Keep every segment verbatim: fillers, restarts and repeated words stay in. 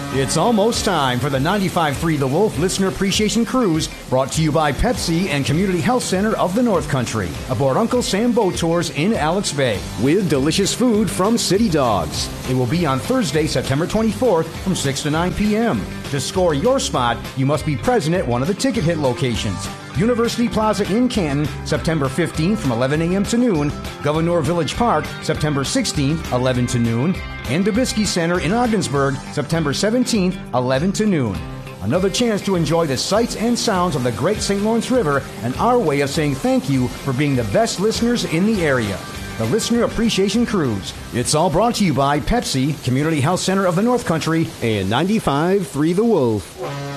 It's almost time for the ninety-five point three The Wolf Listener Appreciation Cruise, brought to you by Pepsi and Community Health Center of the North Country, aboard Uncle Sam Boat Tours in Alex Bay, with delicious food from City Dogs. It will be on Thursday, September twenty-fourth from six to nine p.m. To score your spot, you must be present at one of the ticket hit locations. University Plaza in Canton, September fifteenth from eleven a.m. to noon. Governor Village Park, September sixteenth, eleven to noon. And Dubisky Center in Ogdensburg, September seventeenth, eleven to noon. Another chance to enjoy the sights and sounds of the Great Saint Lawrence River and our way of saying thank you for being the best listeners in the area. The Listener Appreciation Cruise. It's all brought to you by Pepsi, Community Health Center of the North Country, and ninety-five point three The Wolf.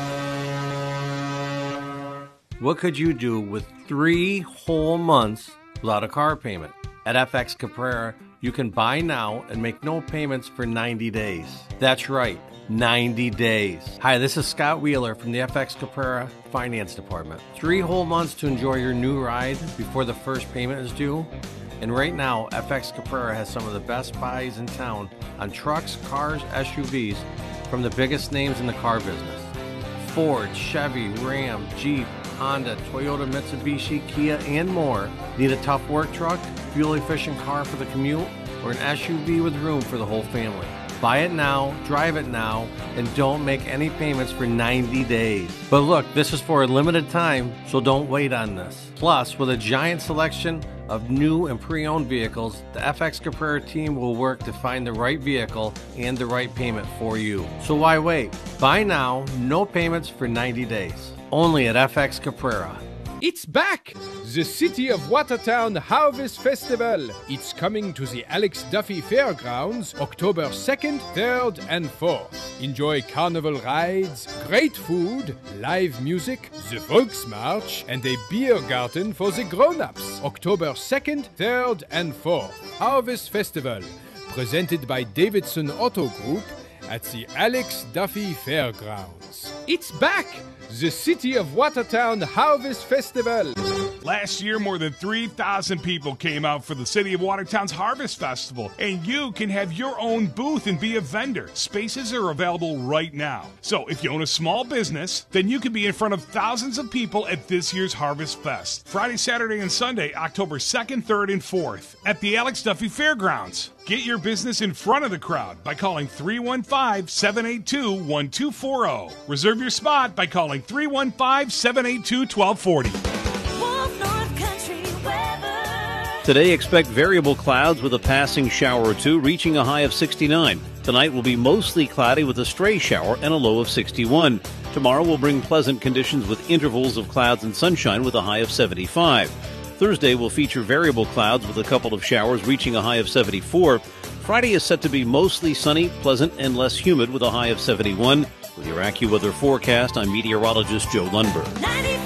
What could you do with three whole months without a car payment? At F X Caprara, you can buy now and make no payments for ninety days. That's right, ninety days. Hi, this is Scott Wheeler from the F X Caprara Finance Department. Three whole months to enjoy your new ride before the first payment is due. And right now, F X Caprara has some of the best buys in town on trucks, cars, S U Vs from the biggest names in the car business. Ford, Chevy, Ram, Jeep, Honda, Toyota, Mitsubishi, Kia, and more. Need a tough work truck, fuel-efficient car for the commute, or an S U V with room for the whole family? Buy it now, drive it now, and don't make any payments for ninety days. But look, this is for a limited time, so don't wait on this. Plus, with a giant selection of new and pre-owned vehicles, the F X Caprara team will work to find the right vehicle and the right payment for you. So why wait? Buy now, no payments for ninety days. Only at F X Caprara. It's back! The City of Watertown Harvest Festival. It's coming to the Alex Duffy Fairgrounds October second, third, and fourth. Enjoy carnival rides, great food, live music, the Volksmarch, and a beer garden for the grown-ups. October second, third, and fourth. Harvest Festival, presented by Davidson Auto Group at the Alex Duffy Fairgrounds. It's back! The City of Watertown Harvest Festival. Last year, more than three thousand people came out for the City of Watertown's Harvest Festival, and you can have your own booth and be a vendor. Spaces are available right now. So if you own a small business, then you can be in front of thousands of people at this year's Harvest Fest. Friday, Saturday, and Sunday, October second, third, and fourth at the Alex Duffy Fairgrounds. Get your business in front of the crowd by calling three one five, seven eight two, one two four zero. Reserve your spot by calling three one five, seven eight two, one two four zero. Today, expect variable clouds with a passing shower or two, reaching a high of sixty-nine. Tonight will be mostly cloudy with a stray shower and a low of sixty-one. Tomorrow will bring pleasant conditions with intervals of clouds and sunshine with a high of seventy-five. Thursday will feature variable clouds with a couple of showers, reaching a high of seventy-four. Friday is set to be mostly sunny, pleasant, and less humid with a high of seventy-one. With your AccuWeather forecast, I'm meteorologist Joe Lundberg.